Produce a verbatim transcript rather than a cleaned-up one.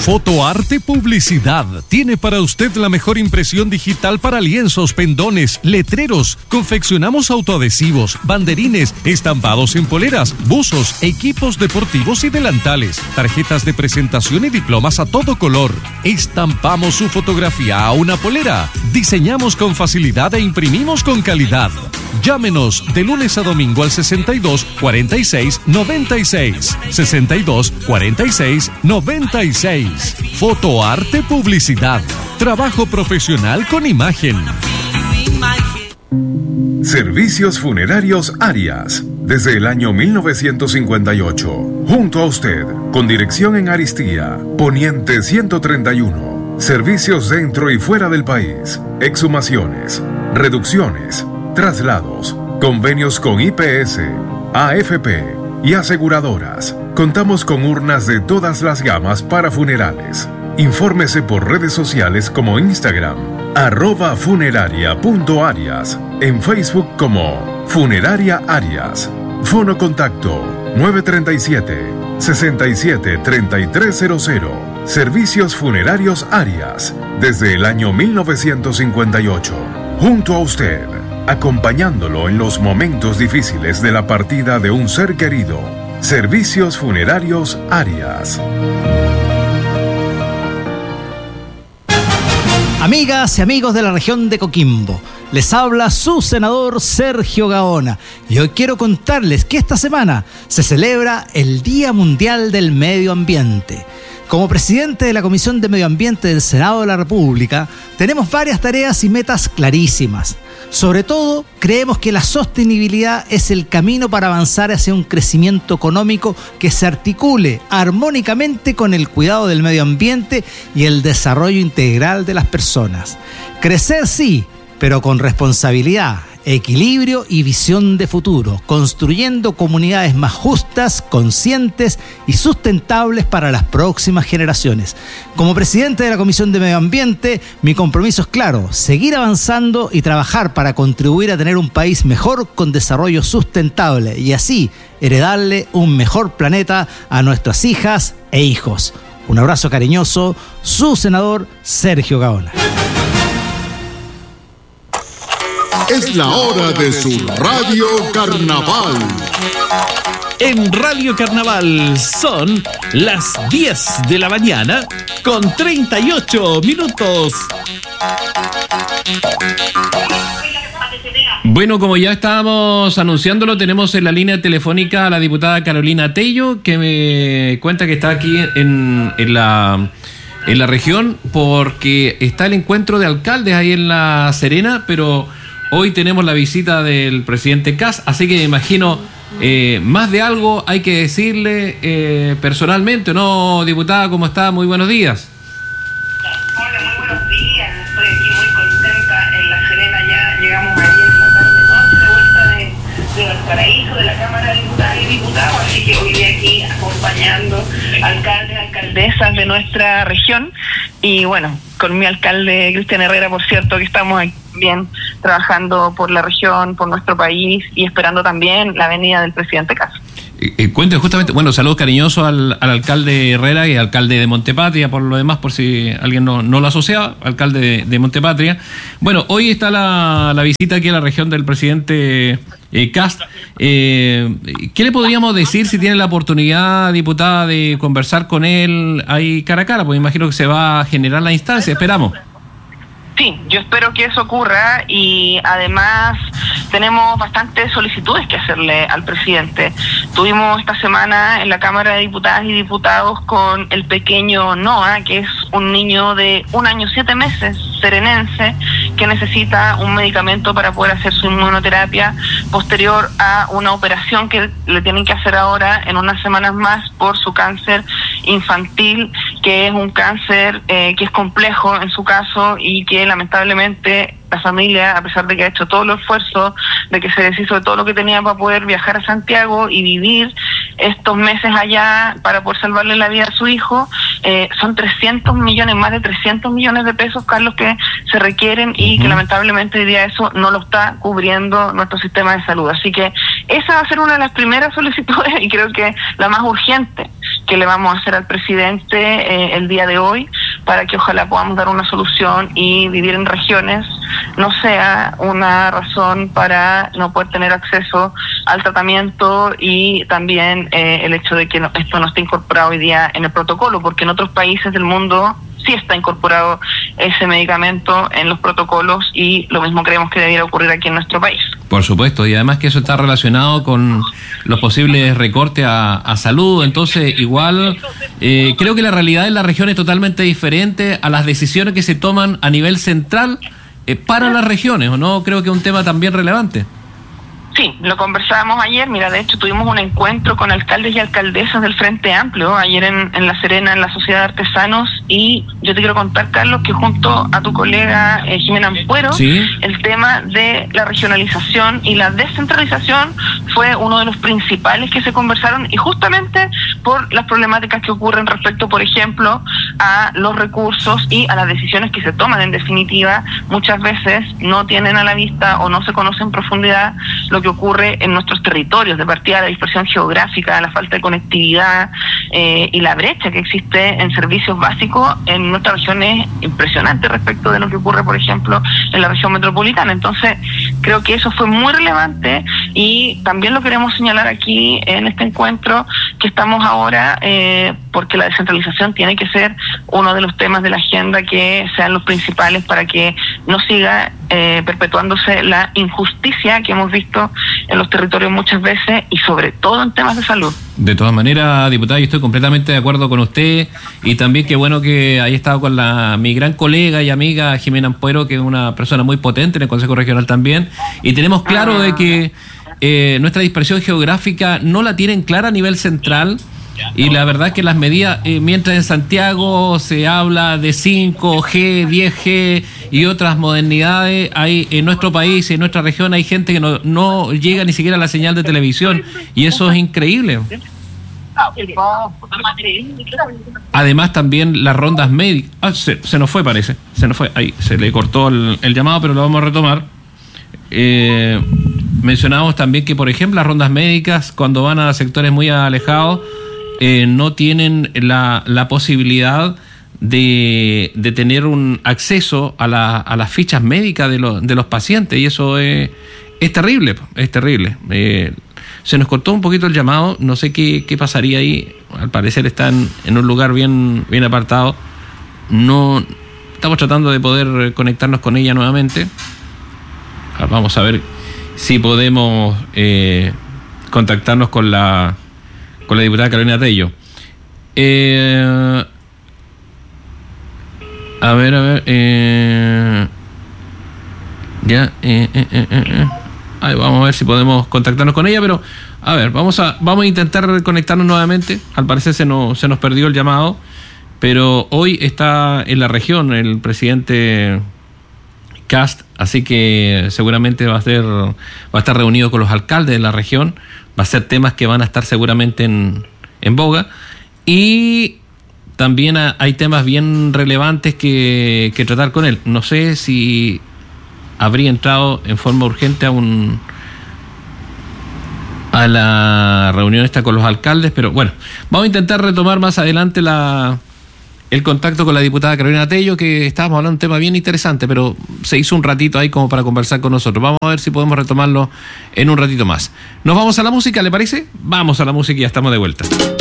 Fotoarte Publicidad tiene para usted la mejor impresión digital para lienzos, pendones, letreros. Confeccionamos autoadhesivos, banderines, estampados en poleras, buzos, equipos deportivos y delantales, tarjetas de presentación y diplomas a todo color. Estampamos su fotografía a una polera. Diseñamos con facilidad e imprimimos con calidad. Llámenos de lunes a domingo al sesenta y dos, cuarenta y seis, noventa y seis. sesenta y dos, cuarenta y seis, noventa y seis. Fotoarte Publicidad. Trabajo profesional con imagen. Servicios Funerarios Arias. Desde el año mil novecientos cincuenta y ocho. Junto a usted. Con dirección en Aristía. Poniente ciento treinta y uno. Servicios dentro y fuera del país. Exhumaciones. Reducciones. Traslados. Convenios con I P S, A F P y aseguradoras. Contamos con urnas de todas las gamas para funerales. Infórmese por redes sociales como Instagram, arroba funeraria.arias, en Facebook como Funeraria Arias. Fono contacto nueve treinta y siete, sesenta y siete, treinta y tres cero cero. Servicios Funerarios Arias, desde el año mil novecientos cincuenta y ocho. Junto a usted, acompañándolo en los momentos difíciles de la partida de un ser querido. Servicios Funerarios Arias. Amigas y amigos de la región de Coquimbo, les habla su senador Sergio Gaona y hoy quiero contarles que esta semana se celebra el Día Mundial del Medio Ambiente. Como presidente de la Comisión de Medio Ambiente del Senado de la República, tenemos varias tareas y metas clarísimas. Sobre todo, creemos que la sostenibilidad es el camino para avanzar hacia un crecimiento económico que se articule armónicamente con el cuidado del medio ambiente y el desarrollo integral de las personas. Crecer sí, pero con responsabilidad, equilibrio y visión de futuro, construyendo comunidades más justas, conscientes y sustentables para las próximas generaciones. Como presidente de la Comisión de Medio Ambiente, mi compromiso es claro: seguir avanzando y trabajar para contribuir a tener un país mejor con desarrollo sustentable y así heredarle un mejor planeta a nuestras hijas e hijos. Un abrazo cariñoso, su senador Sergio Gaona. Es la hora de su Radio Carnaval. En Radio Carnaval son las diez de la mañana con treinta y ocho minutos. Bueno, como ya estábamos anunciándolo, tenemos en la línea telefónica a la diputada Carolina Tello, que me cuenta que está aquí en, en la... en la región porque está el encuentro de alcaldes ahí en La Serena, pero hoy tenemos la visita del presidente Kast, así que me imagino eh, más de algo hay que decirle eh, personalmente, ¿no, diputada? ¿Cómo está? Muy buenos días. Hola, muy buenos días. Estoy aquí muy contenta en La Serena. Ya llegamos ayer en la tarde-noche de vuelta de, de Valparaíso, de la Cámara de Diputadas y Diputados, así que hoy día aquí acompañando alcaldes, alcaldesas de nuestra región y bueno, con mi alcalde Cristian Herrera, por cierto, que estamos aquí bien trabajando por la región, por nuestro país y esperando también la venida del presidente Kast. Eh, eh, cuente justamente, bueno, saludos cariñosos al, al alcalde Herrera y al alcalde de Montepatria, por lo demás, por si alguien no, no lo asociaba, alcalde de, de Montepatria. Bueno, hoy está la, la visita aquí a la región del presidente eh, Kast. Eh, ¿Qué le podríamos decir si tiene la oportunidad, diputada, de conversar con él ahí cara a cara? Pues imagino que se va a generar la instancia, esperamos. Sí, yo espero que eso ocurra y además tenemos bastantes solicitudes que hacerle al presidente. Tuvimos esta semana en la Cámara de Diputadas y Diputados con el pequeño Noah, que es un niño de un año siete meses, serenense, que necesita un medicamento para poder hacer su inmunoterapia posterior a una operación que le tienen que hacer ahora en unas semanas más por su cáncer infantil, que es un cáncer eh, que es complejo en su caso y que lamentablemente la familia, a pesar de que ha hecho todo el esfuerzo, de que se deshizo de todo lo que tenía para poder viajar a Santiago y vivir estos meses allá para poder salvarle la vida a su hijo, eh, son trescientos millones, más de trescientos millones de pesos, Carlos, que se requieren y uh-huh. que lamentablemente hoy día eso no lo está cubriendo nuestro sistema de salud. Así que esa va a ser una de las primeras solicitudes y creo que la más urgente que le vamos a hacer al presidente eh, el día de hoy, para que ojalá podamos dar una solución y vivir en regiones no sea una razón para no poder tener acceso al tratamiento, y también eh, el hecho de que no, esto no esté incorporado hoy día en el protocolo, porque en otros países del mundo sí está incorporado ese medicamento en los protocolos, y lo mismo creemos que debiera ocurrir aquí en nuestro país. Por supuesto, y además que eso está relacionado con los posibles recortes a, a salud. Entonces, igual, eh, creo que la realidad en la región es totalmente diferente a las decisiones que se toman a nivel central eh, para las regiones, ¿o no? Creo que es un tema también relevante. Sí, lo conversábamos ayer. Mira, de hecho tuvimos un encuentro con alcaldes y alcaldesas del Frente Amplio ayer en, en La Serena, en la Sociedad de Artesanos, y yo te quiero contar, Carlos, que junto a tu colega eh, Jimena Ampuero, ¿sí? el tema de la regionalización y la descentralización fue uno de los principales que se conversaron, y justamente por las problemáticas que ocurren respecto, por ejemplo, a los recursos y a las decisiones que se toman. En definitiva, muchas veces no tienen a la vista o no se conoce en profundidad lo que ocurre en nuestros territorios, de partida la dispersión geográfica, la falta de conectividad eh, y la brecha que existe en servicios básicos en nuestra región es impresionante respecto de lo que ocurre, por ejemplo, en la región metropolitana. Entonces, creo que eso fue muy relevante, y también lo queremos señalar aquí en este encuentro que estamos ahora, eh, porque la descentralización tiene que ser uno de los temas de la agenda que sean los principales para que no siga eh, perpetuándose la injusticia que hemos visto en los territorios muchas veces, y sobre todo en temas de salud. De todas maneras, diputada, yo estoy completamente de acuerdo con usted, y también qué bueno que haya estado con la mi gran colega y amiga Jimena Ampuero, que es una persona muy potente en el Consejo Regional también, y tenemos claro de que eh, nuestra dispersión geográfica no la tienen clara a nivel central. Y la verdad es que las medidas, eh, mientras en Santiago se habla de cinco G, diez G y otras modernidades, hay en nuestro país, en nuestra región, hay gente que no, no llega ni siquiera a la señal de televisión, y eso es increíble. Además también las rondas médicas. Ah, se, se nos fue, parece. Se nos fue. Ahí se le cortó el, el llamado, pero lo vamos a retomar. Eh, mencionamos también que, por ejemplo, las rondas médicas, cuando van a sectores muy alejados, Eh, no tienen la, la posibilidad de, de tener un acceso a, la, a las fichas médicas de, lo, de los pacientes, y eso es, es terrible, es terrible. Eh, se nos cortó un poquito el llamado, no sé qué, qué pasaría ahí, al parecer están en un lugar bien, bien apartado. No estamos tratando de poder conectarnos con ella nuevamente. Vamos a ver si podemos eh, contactarnos con la con la diputada Carolina Tello. Eh, a ver, a ver. Eh, ya. Eh, eh, eh, eh. Ahí vamos a ver si podemos contactarnos con ella, pero a ver, vamos a vamos a intentar conectarnos nuevamente. Al parecer se nos, se nos perdió el llamado, pero hoy está en la región el presidente Kast, así que seguramente va a ser va a estar reunido con los alcaldes de la región. Va a ser temas que van a estar seguramente en, en boga, y también a, hay temas bien relevantes que, que tratar con él. No sé si habría entrado en forma urgente a un a la reunión esta con los alcaldes, pero bueno, vamos a intentar retomar más adelante la el contacto con la diputada Carolina Tello, que estábamos hablando de un tema bien interesante, pero se hizo un ratito ahí como para conversar con nosotros. Vamos a ver si podemos retomarlo en un ratito más. Nos vamos a la música, ¿le parece? Vamos a la música y ya estamos de vuelta.